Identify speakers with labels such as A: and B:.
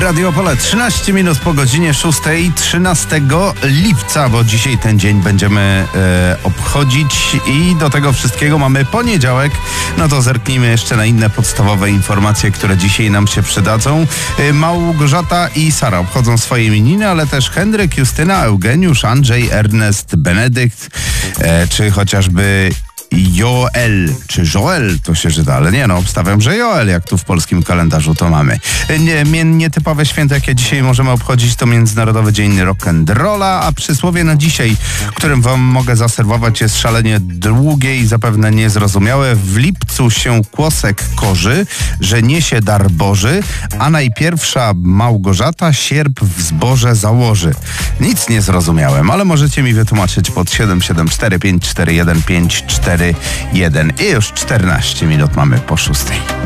A: Radio Opole, 13 minut po godzinie 6, 13 lipca, bo dzisiaj ten dzień będziemy obchodzić i do tego wszystkiego mamy poniedziałek. No to zerknijmy jeszcze na inne podstawowe informacje, które dzisiaj nam się przydadzą. Małgorzata i Sara obchodzą swoje imieniny, ale też Henryk, Justyna, Eugeniusz, Andrzej, Ernest, Benedykt, czy chociażby Joel, czy Joel to się czyta, ale nie, no obstawiam, że Joel, jak tu w polskim kalendarzu to mamy. Nietypowe święto, jakie dzisiaj możemy obchodzić, to Międzynarodowy Dzień Rock'n'Rolla, a przysłowie na dzisiaj, którym wam mogę zaserwować, jest szalenie długie i zapewne niezrozumiałe. W lipcu się kłosek korzy, że niesie dar Boży, a najpierwsza Małgorzata sierp w zboże założy. Nic nie zrozumiałem, ale możecie mi wytłumaczyć pod 774 541 541 i już 14 minut mamy po 6.